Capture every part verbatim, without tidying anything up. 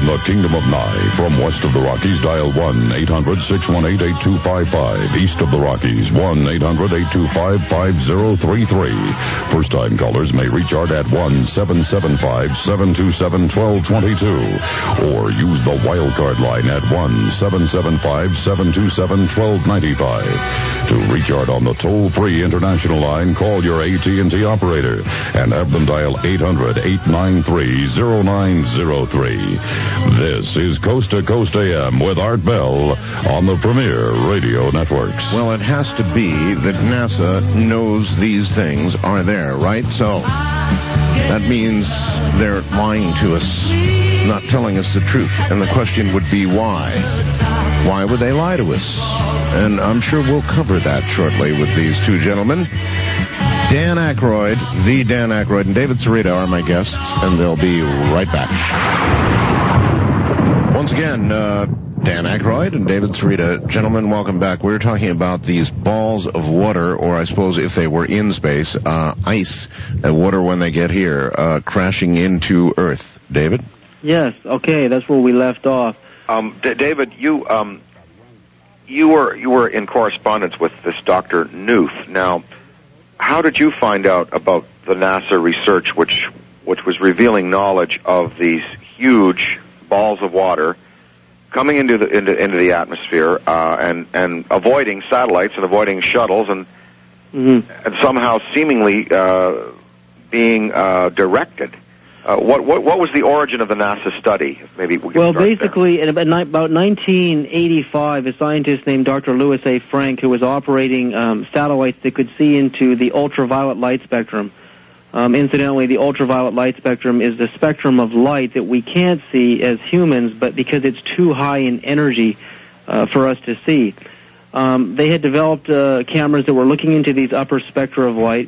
in the Kingdom of Nye. From west of the Rockies, dial one eight hundred six one eight eight two five five. East of the Rockies, one eight hundred eight two five five zero three three. First-time callers may reach Art at one seven seven five seven two seven one two two two. Or use the wildcard line at one seven seven five seven two seven one two nine five. To reach Art on the toll-free international line, call your A T and T operator and have them dial eight hundred eight nine three zero nine zero three. This is Coast to Coast A M with Art Bell on the Premier Radio Networks. Well, it has to be that NASA knows these things are there, right? So that means they're lying to us, not telling us the truth. And the question would be why? Why would they lie to us? And I'm sure we'll cover that shortly with these two gentlemen. Dan Aykroyd, the Dan Aykroyd, and David Cerrito are my guests, and they'll be right back. Once again, uh, Dan Aykroyd and David Cerrito. Gentlemen, welcome back. We were talking about these balls of water, or I suppose if they were in space, uh, ice, uh, water when they get here, uh, crashing into Earth. David? Yes, okay, that's where we left off. Um, D- David, you um, you were you were in correspondence with this Doctor Knuth. Now, how did you find out about the NASA research, which which was revealing knowledge of these huge balls of water coming into the into, into the atmosphere uh, and and avoiding satellites and avoiding shuttles and mm-hmm. and somehow seemingly uh, being uh, directed? Uh, what, what what was the origin of the NASA study? Maybe we can Well, start basically, there. in about nineteen eighty-five, a scientist named Doctor Louis A. Frank, who was operating um, satellites that could see into the ultraviolet light spectrum. Um, incidentally, the ultraviolet light spectrum is the spectrum of light that we can't see as humans, but because it's too high in energy uh, for us to see. Um, they had developed uh, cameras that were looking into these upper spectra of light,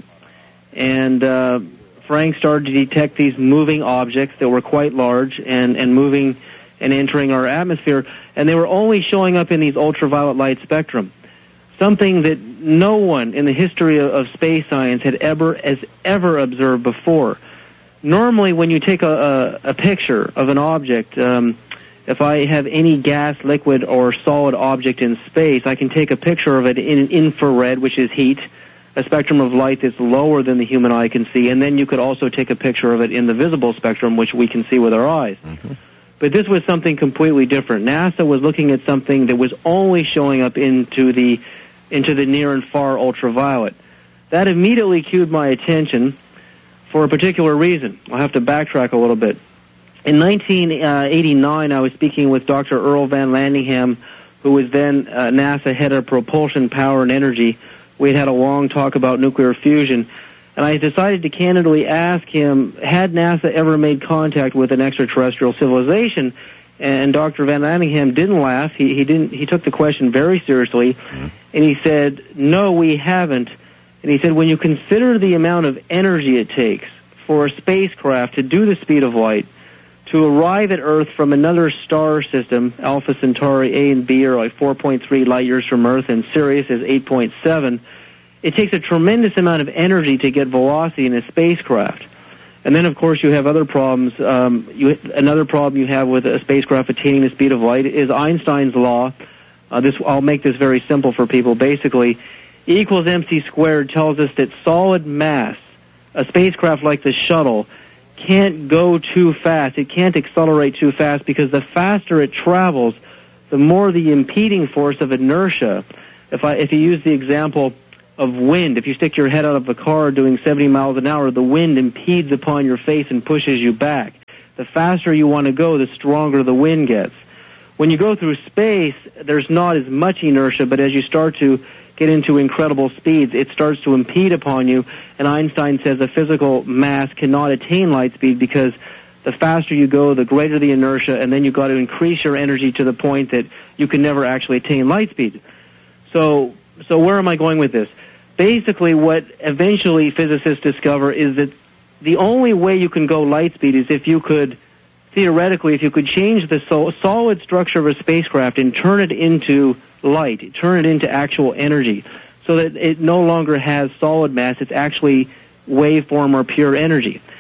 and uh, Frank started to detect these moving objects that were quite large and, and moving and entering our atmosphere, and they were only showing up in these ultraviolet light spectrum, something that no one in the history of, of space science had ever has ever observed before. Normally, when you take a, a, a picture of an object, um, if I have any gas, liquid, or solid object in space, I can take a picture of it in infrared, which is heat, a spectrum of light that's lower than the human eye can see, and then you could also take a picture of it in the visible spectrum, which we can see with our eyes. Mm-hmm. But this was something completely different. NASA was looking at something that was only showing up into the into the near and far ultraviolet. That immediately cued my attention for a particular reason. I'll have to backtrack a little bit. In nineteen eighty-nine, I was speaking with Doctor Earl Van Landingham, who was then uh, NASA head of propulsion, power, and energy. We had had a long talk about nuclear fusion, and I decided to candidly ask him, had NASA ever made contact with an extraterrestrial civilization? And Doctor Van Landingham didn't laugh. He, he didn't. He took the question very seriously, mm-hmm. and he said, no, we haven't. And he said, when you consider the amount of energy it takes for a spacecraft to do the speed of light, to arrive at Earth from another star system, Alpha Centauri A and B are like four point three light years from Earth, and Sirius is eight point seven. It takes a tremendous amount of energy to get velocity in a spacecraft. And then, of course, you have other problems. Um, you, another problem you have with a spacecraft attaining the speed of light is Einstein's law. Uh, this I'll make this very simple for people. Basically, E equals mc squared tells us that solid mass, a spacecraft like the shuttle, can't go too fast. It can't accelerate too fast because the faster it travels, the more the impeding force of inertia. If I if you use the example of wind, if you stick your head out of a car doing seventy miles an hour, the wind impedes upon your face and pushes you back. The faster you want to go, the stronger the wind gets. When you go through space, there's not as much inertia, but as you start to get into incredible speeds, it starts to impede upon you, and Einstein says a physical mass cannot attain light speed because the faster you go, the greater the inertia, and then you've got to increase your energy to the point that you can never actually attain light speed. So, so where am I going with this? Basically, what eventually physicists discover is that the only way you can go light speed is if you could, theoretically, if you could change the sol- solid structure of a spacecraft and turn it into light, turn it into actual energy, so that it no longer has solid mass, it's actually waveform or pure energy.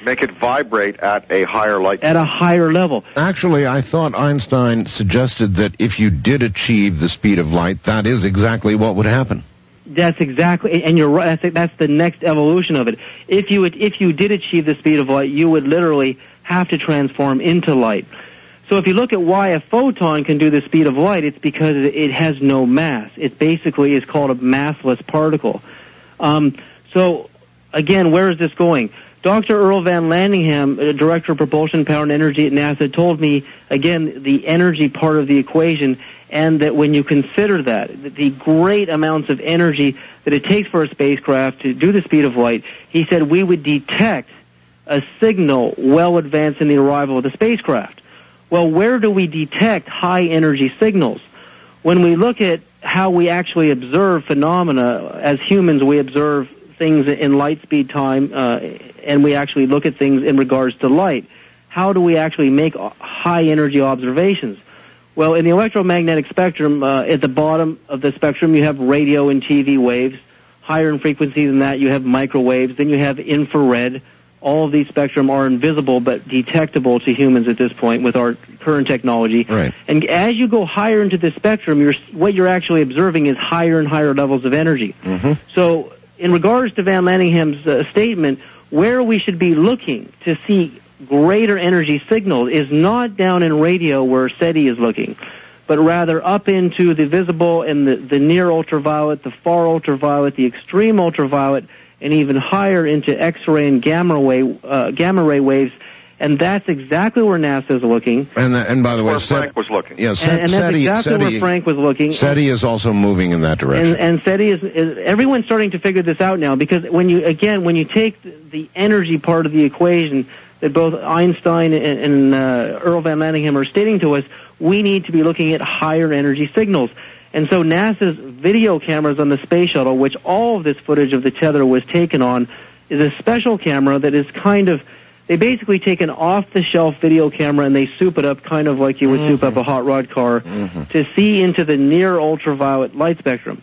Make it vibrate at a higher light. At a higher level. Actually, I thought Einstein suggested that if you did achieve the speed of light, that is exactly what would happen. That's exactly, and you're right. That's, that's the next evolution of it. If you would, if you did achieve the speed of light, you would literally have to transform into light. So if you look at why a photon can do the speed of light, it's because it has no mass. It basically is called a massless particle. Um, so again, where is this going? Doctor Earl Van Landingham, uh, Director of Propulsion, Power, and Energy at NASA, told me, again, the energy part of the equation, and that when you consider that, the great amounts of energy that it takes for a spacecraft to do the speed of light, he said we would detect a signal well advanced in the arrival of the spacecraft. Well, where do we detect high-energy signals? When we look at how we actually observe phenomena, as humans, we observe things in light speed time, uh, and we actually look at things in regards to light. How do we actually make high-energy observations? Well, in the electromagnetic spectrum, uh, at the bottom of the spectrum, you have radio and T V waves. Higher in frequency than that, you have microwaves. Then you have infrared. All of these spectrum are invisible but detectable to humans at this point with our current technology. Right. And as you go higher into the spectrum, you're, what you're actually observing is higher and higher levels of energy. Mm-hmm. So in regards to Van Landingham's uh, statement, where we should be looking to see greater energy signals is not down in radio where SETI is looking, but rather up into the visible and the, the near ultraviolet, the far ultraviolet, the extreme ultraviolet, and even higher into X-ray and gamma ray, uh, gamma ray waves. And that's exactly where NASA is looking. And the, and by the way, where Set, Frank was looking. Yeah, Set, and, and that's SETI, exactly SETI, where Frank was looking. SETI is also moving in that direction. And, and SETI is, is, everyone's starting to figure this out now, because when you, again, when you take the, the energy part of the equation that both Einstein and, and uh, Earl Van Landingham are stating to us, we need to be looking at higher energy signals. And so NASA's video cameras on the space shuttle, which all of this footage of the tether was taken on, is a special camera that is kind of, they basically take an off-the-shelf video camera and they soup it up kind of like you would mm-hmm. soup up a hot rod car mm-hmm. to see into the near ultraviolet light spectrum.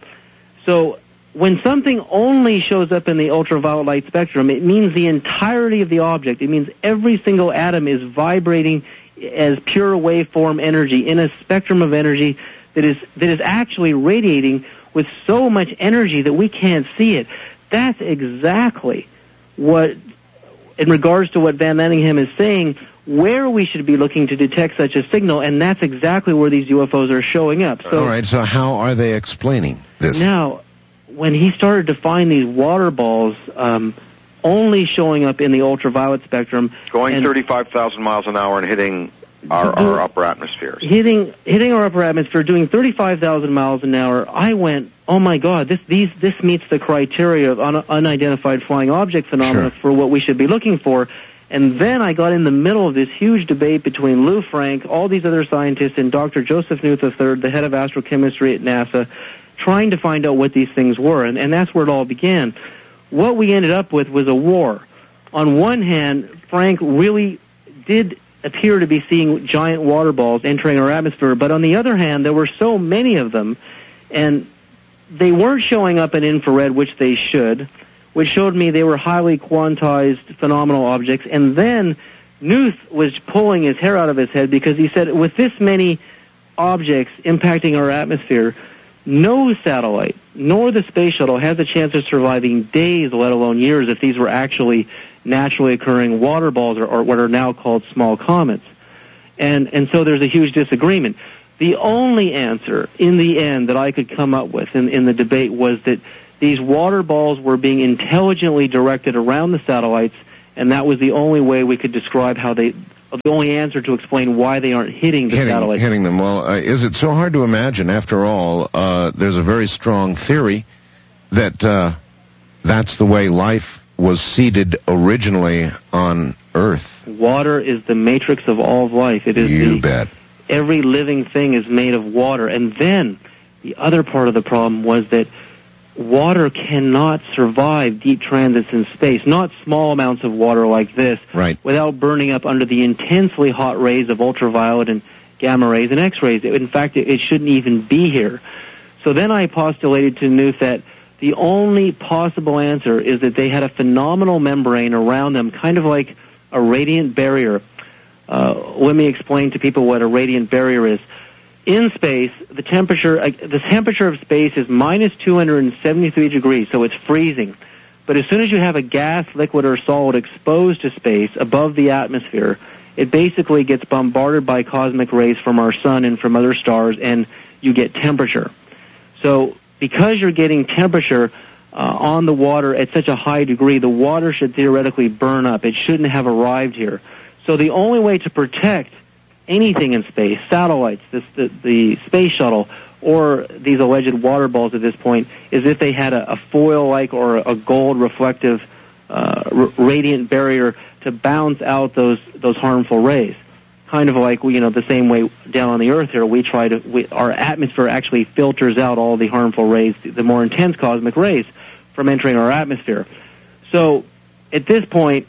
So when something only shows up in the ultraviolet light spectrum, it means the entirety of the object. It means every single atom is vibrating as pure waveform energy in a spectrum of energy that is that is actually radiating with so much energy that we can't see it. That's exactly what, in regards to what Van Landingham is saying, where we should be looking to detect such a signal, and that's exactly where these U F Os are showing up. So, all right, so how are they explaining this? Now, when he started to find these water balls um, only showing up in the ultraviolet spectrum... Going thirty-five thousand miles an hour and hitting our, our upper atmospheres. Hitting hitting our upper atmosphere, doing thirty-five thousand miles an hour, I went, oh my God, this these this meets the criteria of un- unidentified flying object phenomena sure. for what we should be looking for. And then I got in the middle of this huge debate between Lou Frank, all these other scientists, and Doctor Joseph Knuth the third, the head of astrochemistry at NASA, trying to find out what these things were. And, and that's where it all began. What we ended up with was a war. On one hand, Frank really did appear to be seeing giant water balls entering our atmosphere, but on the other hand, there were so many of them, and they weren't showing up in infrared, which they should, which showed me they were highly quantized phenomenal objects. And then Knuth was pulling his hair out of his head because he said, with this many objects impacting our atmosphere, no satellite, nor the space shuttle, has a chance of surviving days, let alone years, if these were actually naturally occurring water balls, or, or what are now called small comets. And and so there's a huge disagreement. The only answer in the end that I could come up with in, in the debate was that these water balls were being intelligently directed around the satellites, and that was the only way we could describe how they, the only answer to explain why they aren't hitting the hitting, satellites. Hitting them. Well, uh, is it so hard to imagine? After all, uh, there's a very strong theory that uh, that's the way life was seeded originally on Earth. Water is the matrix of all of life. It is you the, bet. Every living thing is made of water. And then the other part of the problem was that water cannot survive deep transits in space, not small amounts of water like this, right, without burning up under the intensely hot rays of ultraviolet and gamma rays and X-rays. In fact, it shouldn't even be here. So then I postulated to Knuth that the only possible answer is that they had a phenomenal membrane around them, kind of like a radiant barrier. Uh, let me explain to people what a radiant barrier is. In space, the temperature uh, the temperature of space is minus two hundred seventy-three degrees, so it's freezing. But as soon as you have a gas, liquid, or solid exposed to space above the atmosphere, it basically gets bombarded by cosmic rays from our sun and from other stars, and you get temperature. So because you're getting temperature uh, on the water at such a high degree, the water should theoretically burn up. It shouldn't have arrived here. So the only way to protect anything in space, satellites, this, the, the space shuttle, or these alleged water balls at this point, is if they had a, a foil-like or a gold reflective uh, r- radiant barrier to bounce out those those harmful rays. Kind of like, you know, the same way down on the Earth here, we try to, we, our atmosphere actually filters out all the harmful rays, the more intense cosmic rays, from entering our atmosphere. So at this point,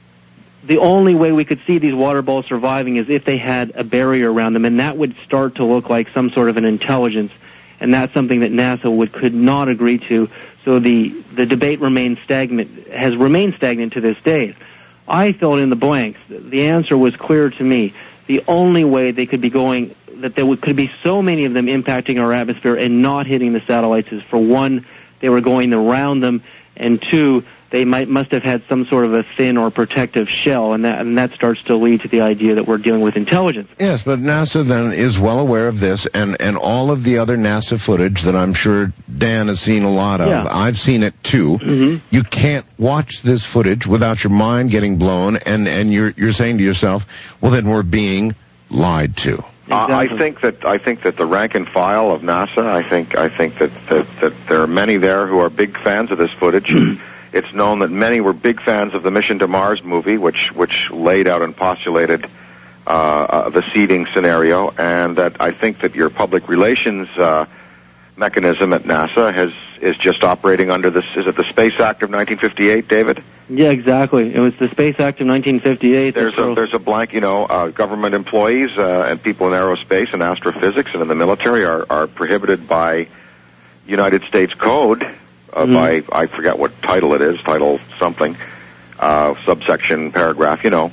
the only way we could see these water balls surviving is if they had a barrier around them, and that would start to look like some sort of an intelligence, and that's something that NASA would could not agree to. So the the debate remains stagnant, has remained stagnant to this day. I filled in the blanks. The answer was clear to me. The only way they could be going, that there would, could be so many of them impacting our atmosphere and not hitting the satellites is, for one, they were going around them, and two, they might must have had some sort of a thin or protective shell, and that and that starts to lead to the idea that we're dealing with intelligence. Yes, but NASA then is well aware of this, and, and all of the other NASA footage that I'm sure Dan has seen a lot of. Yeah. I've seen it too. Mm-hmm. You can't watch this footage without your mind getting blown, and, and you're you're saying to yourself, well, then we're being lied to. Exactly. Uh, I think that I think that the rank and file of NASA. I think I think that, that that there are many there who are big fans of this footage. It's known that many were big fans of the Mission to Mars movie, which which laid out and postulated uh, uh, the seeding scenario, and that I think that your public relations uh, mechanism at NASA has is just operating under this. Is it the Space Act of nineteen fifty-eight, David? Yeah, exactly. It was the Space Act of nineteen fifty-eight. There's a there's a blank, you know, uh, government employees uh, and people in aerospace and astrophysics and in the military are are prohibited by United States Code. Uh, mm. by, I forget what title it is, title something, uh, subsection, paragraph, you know.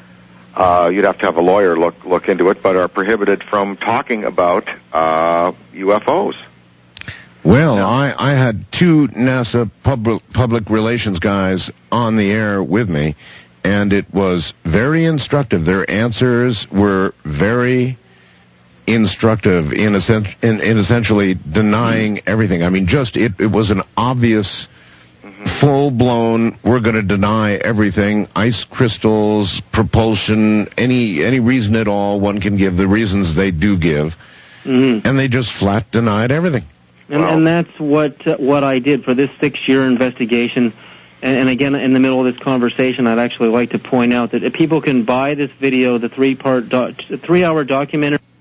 Uh, you'd have to have a lawyer look look into it, but are prohibited from talking about uh, U F Os. Well, no. I, I had two NASA public, public relations guys on the air with me, and it was very instructive. Their answers were very instructive in, essen- in, in essentially denying mm-hmm. everything. I mean, just it, it was an obvious, mm-hmm. full-blown, we're going to deny everything, ice crystals, propulsion, any any reason at all one can give, the reasons they do give, mm-hmm. and they just flat denied everything. And, wow. and that's what uh, what I did for this six-year investigation. And, and again, in the middle of this conversation, I'd actually like to point out that if people can buy this video, the three-part, do- three-hour documentary.